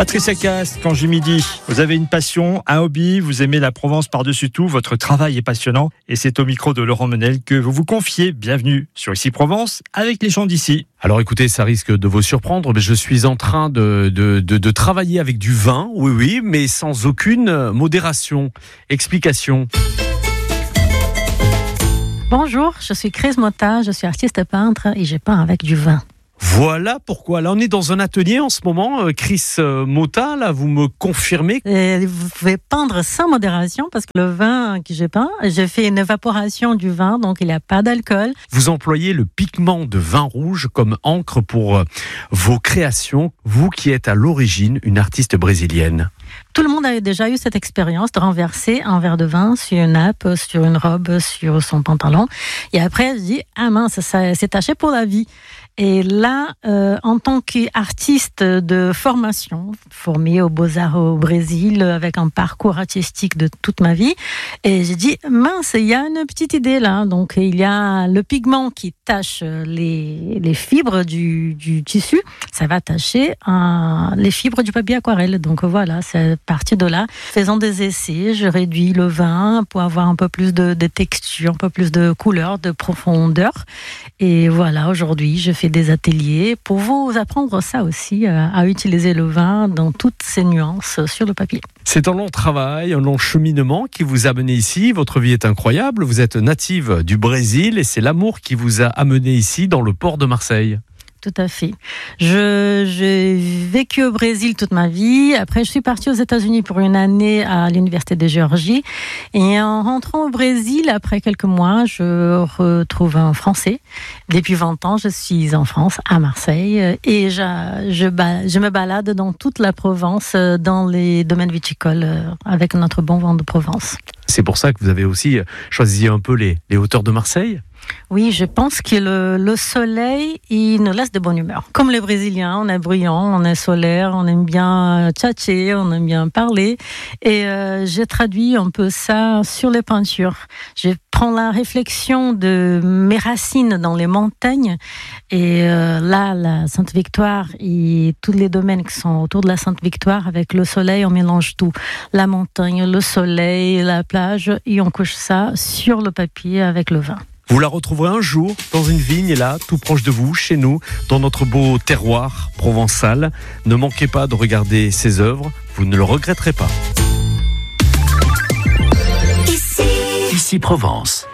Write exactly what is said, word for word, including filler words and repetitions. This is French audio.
Patricia Caste, quand j'ai midi, vous avez une passion, un hobby, vous aimez la Provence par-dessus tout, votre travail est passionnant et c'est au micro de Laurent Menel que vous vous confiez. Bienvenue sur Ici Provence avec les gens d'ici. Alors écoutez, ça risque de vous surprendre, mais je suis en train de, de, de, de travailler avec du vin, oui oui, mais sans aucune modération. Explication. Bonjour, je suis Chris Mota, je suis artiste peintre et je peins avec du vin. Voilà pourquoi. Là, on est dans un atelier en ce moment. Chris Mota, là, vous me confirmez. Et vous pouvez peindre sans modération parce que le vin que j'ai peint, j'ai fait une évaporation du vin, donc il n'y a pas d'alcool. Vous employez le pigment de vin rouge comme encre pour vos créations, vous qui êtes à l'origine une artiste brésilienne. Tout le monde a déjà eu cette expérience de renverser un verre de vin sur une nappe, sur une robe, sur son pantalon. Et après, je dis, ah mince, ça c'est taché pour la vie. Et là, euh, en tant qu'artiste de formation, formée aux Beaux-Arts au Brésil, avec un parcours artistique de toute ma vie, et j'ai dit, mince, il y a une petite idée là. Donc, il y a le pigment qui tache les, les fibres du, du tissu. Ça va tacher euh, les fibres du papier aquarelle. Donc, voilà, c'est à partir de là. Faisant des essais, je réduis le vin pour avoir un peu plus de, de texture, un peu plus de couleur, de profondeur. Et voilà, aujourd'hui, je fais des ateliers pour vous apprendre ça aussi, à, à utiliser le vin dans toutes ses nuances sur le papier. C'est un long travail, un long cheminement qui vous a amené ici. Votre vie est incroyable. Vous êtes native du Brésil et c'est l'amour qui vous a amené ici dans le port de Marseille. Tout à fait. Je, j'ai vécu au Brésil toute ma vie. Après, je suis partie aux États-Unis pour une année à l'Université de Géorgie. Et en rentrant au Brésil, après quelques mois, je retrouve un Français. Depuis vingt ans, je suis en France, à Marseille. Et je, je, je me balade dans toute la Provence, dans les domaines viticoles, avec notre bon vin de Provence. C'est pour ça que vous avez aussi choisi un peu les, les hauteurs de Marseille ? Oui, je pense que le, le soleil, il nous laisse de bonne humeur. Comme les Brésiliens, on est brillant, on est solaire, on aime bien tchatcher, on aime bien parler. Et euh, j'ai traduit un peu ça sur les peintures. Je prends la réflexion de mes racines dans les montagnes. Et euh, là, la Sainte-Victoire et tous les domaines qui sont autour de la Sainte-Victoire, avec le soleil, on mélange tout. La montagne, le soleil, la plage, et on couche ça sur le papier avec le vin. Vous la retrouverez un jour dans une vigne, là, tout proche de vous, chez nous, dans notre beau terroir provençal. Ne manquez pas de regarder ses œuvres, vous ne le regretterez pas. Ici, Ici Provence.